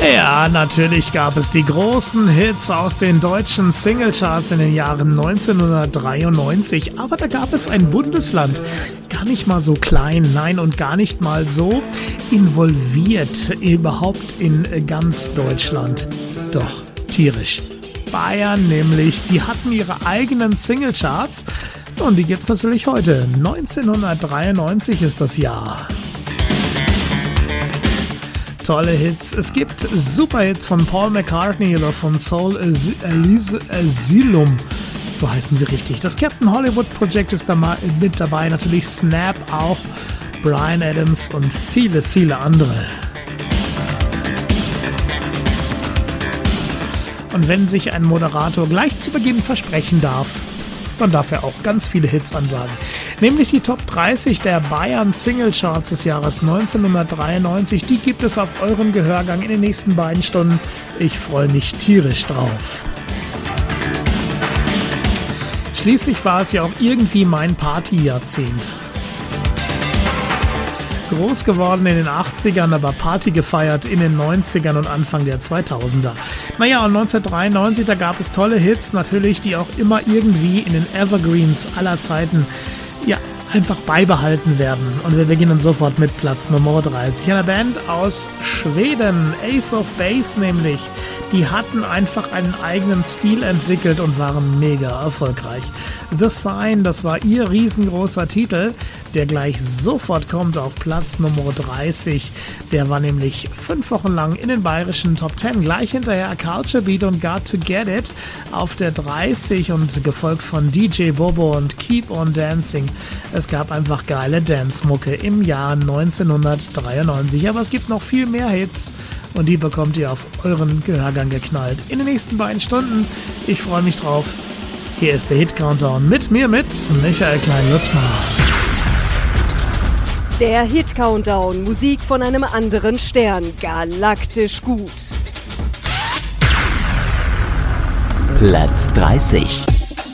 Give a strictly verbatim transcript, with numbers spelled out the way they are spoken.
Ja, natürlich gab es die großen Hits aus den deutschen Singlecharts in den Jahren neunzehnhundertdreiundneunzig, aber da gab es ein Bundesland, gar nicht mal so klein, nein und gar nicht mal so involviert überhaupt in ganz Deutschland. Doch, tierisch. Bayern nämlich, die hatten ihre eigenen Singlecharts und die gibt's natürlich heute. neunzehnhundertdreiundneunzig ist das Jahr. Tolle Hits. Es gibt Superhits von Paul McCartney oder von Soul Asylum. So heißen sie richtig. Das Captain Hollywood Project ist da mal mit dabei. Natürlich Snap auch. Bryan Adams und viele, viele andere. Und wenn sich ein Moderator gleich zu Beginn versprechen darf, dann darf er auch ganz viele Hits ansagen. Nämlich die Top dreißig der Bayern Singlecharts des Jahres neunzehnhundertdreiundneunzig. Die gibt es auf eurem Gehörgang in den nächsten beiden Stunden. Ich freue mich tierisch drauf. Schließlich war es ja auch irgendwie mein Partyjahrzehnt. Groß geworden in den achtzigern, aber Party gefeiert in den neunzigern und Anfang der zweitausender. Naja, und neunzehnhundertdreiundneunzig, da gab es tolle Hits, natürlich, die auch immer irgendwie in den Evergreens aller Zeiten, ja, einfach beibehalten werden. Und wir beginnen sofort mit Platz Nummer dreißig. Eine Band aus Schweden, Ace of Base nämlich. Die hatten einfach einen eigenen Stil entwickelt und waren mega erfolgreich. The Sign, das war ihr riesengroßer Titel, der gleich sofort kommt auf Platz Nummer dreißig. Der war nämlich fünf Wochen lang in den bayerischen Top zehn. Gleich hinterher Culture Beat und Got to Get It auf der dreißig und gefolgt von D J Bobo und Keep on Dancing. Es gab einfach geile Dance-Mucke im Jahr neunzehnhundertdreiundneunzig. Aber es gibt noch viel mehr Hits und die bekommt ihr auf euren Gehörgang geknallt in den nächsten beiden Stunden. Ich freue mich drauf. Hier ist der Hit-Countdown mit mir, mit Michael Klein-Lützmer. Der Hit-Countdown, Musik von einem anderen Stern, galaktisch gut. Platz dreißig.